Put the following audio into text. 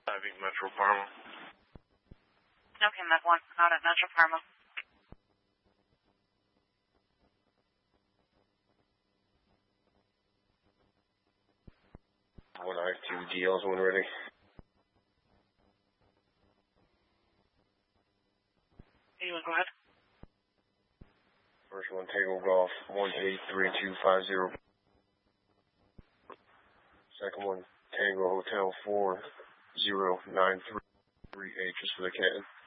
Diving Metro Parma. Okay, Med 1, out at Metro Parma. One I2 GL's when ready. Anyone, go ahead. First one, Tango Golf 183250. Second one, Tango Hotel 4093 H is for the Canton.